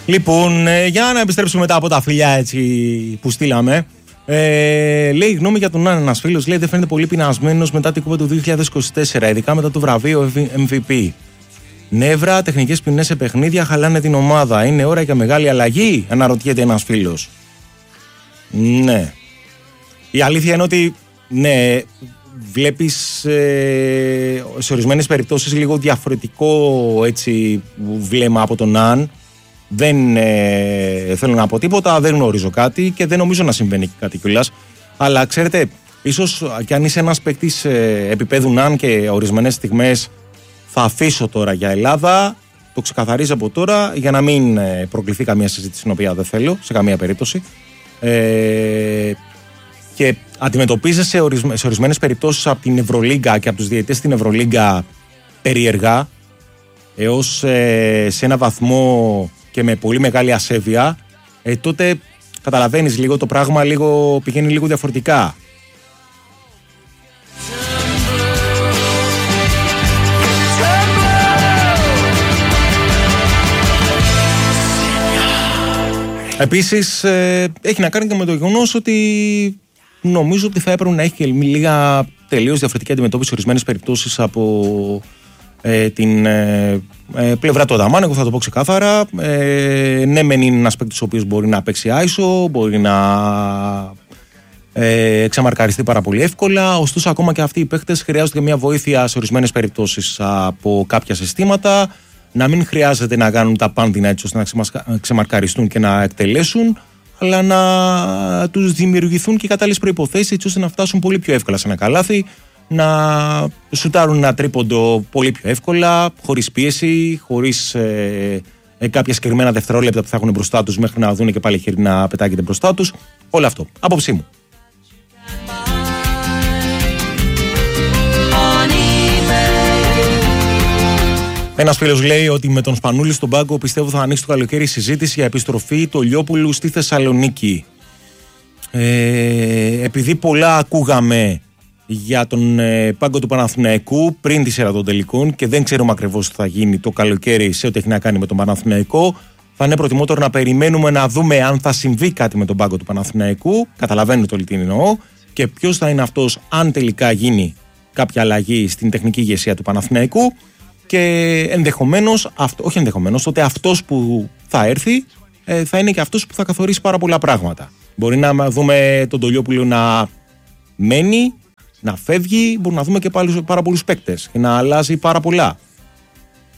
Λοιπόν, για να επιστρέψουμε μετά από τα φιλιά έτσι που στείλαμε. Λέει γνώμη για τον Ναν, ένας φίλος. Λέει δεν φαίνεται πολύ πεινασμένος μετά την κούπα του 2024, ειδικά μετά το βραβείο MVP. Νεύρα, τεχνικές ποινές σε παιχνίδια χαλάνε την ομάδα. Είναι ώρα για μεγάλη αλλαγή, αναρωτιέται ένας φίλος. Ναι. Η αλήθεια είναι ότι ναι, βλέπεις σε ορισμένες περιπτώσεις λίγο διαφορετικό έτσι, βλέμμα από τον Ναν. Δεν θέλω να πω τίποτα, δεν γνωρίζω κάτι και δεν νομίζω να συμβαίνει κάτι κιόλας. Αλλά ξέρετε, ίσως και αν είσαι ένας παίκτης επίπεδου Ναν και ορισμένες στιγμές θα αφήσω τώρα για Ελλάδα, το ξεκαθαρίζω από τώρα για να μην προκληθεί καμία συζήτηση την οποία δεν θέλω σε καμία περίπτωση. Και αντιμετωπίζεσαι σε ορισμένες περιπτώσεις από την Ευρωλίγκα και από τους διαιτητές στην Ευρωλίγκα περίεργα έως σε ένα βαθμό και με πολύ μεγάλη ασέβεια, τότε καταλαβαίνεις λίγο το πράγμα, πηγαίνει λίγο διαφορετικά. Επίσης έχει να κάνει και με το γεγονός ότι νομίζω ότι θα έπρεπε να έχει και λίγα τελείως διαφορετική αντιμετώπιση σε ορισμένες περιπτώσεις από την πλευρά του Αταμάν. Εγώ θα το πω ξεκάθαρα. Ναι, μεν είναι ένας παίκτης ο οποίος μπορεί να παίξει άισο, μπορεί να ξεμαρκαριστεί πάρα πολύ εύκολα. Ωστόσο, ακόμα και αυτοί οι παίκτες χρειάζονται μια βοήθεια σε ορισμένες περιπτώσεις από κάποια συστήματα. Να μην χρειάζεται να κάνουν τα πάνδυνα έτσι ώστε να ξεμαρκαριστούν και να εκτελέσουν, αλλά να τους δημιουργηθούν και κατάλληλες προϋποθέσεις έτσι ώστε να φτάσουν πολύ πιο εύκολα σε ένα καλάθι, να σουτάρουν ένα τρίποντο πολύ πιο εύκολα, χωρίς πίεση, χωρίς κάποια συγκεκριμένα δευτερόλεπτα που θα έχουν μπροστά τους μέχρι να δουν και πάλι χέρι να πετάγεται μπροστά τους. Όλο αυτό. Άποψή μου. Ένας φίλος λέει ότι με τον Σπανούλη στον πάγκο πιστεύω θα ανοίξει το καλοκαίρι συζήτηση για επιστροφή του Λιόπουλου στη Θεσσαλονίκη. Επειδή πολλά ακούγαμε για τον πάγκο του Παναθηναϊκού πριν τη σειρά των τελικών και δεν ξέρουμε ακριβώς τι θα γίνει το καλοκαίρι σε ό,τι έχει να κάνει με τον Παναθηναϊκό, θα είναι προτιμότερο να περιμένουμε να δούμε αν θα συμβεί κάτι με τον πάγκο του Παναθηναϊκού. Καταλαβαίνετε όλοι τι εννοώ. Και ποιος θα είναι αυτός αν τελικά γίνει κάποια αλλαγή στην τεχνική ηγεσία του Παναθηναϊκού. Και ενδεχομένως, τότε αυτός που θα έρθει θα είναι και αυτός που θα καθορίσει πάρα πολλά πράγματα. Μπορεί να δούμε τον Τολιόπουλο να μένει, να φεύγει, μπορεί να δούμε και πάρα πολλούς παίκτες και να αλλάζει πάρα πολλά.